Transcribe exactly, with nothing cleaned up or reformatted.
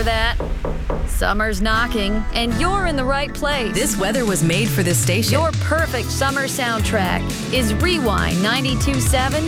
that? Summer's knocking, and you're in the right place. This weather was made for this station. Your perfect summer soundtrack is Rewind ninety-two point seven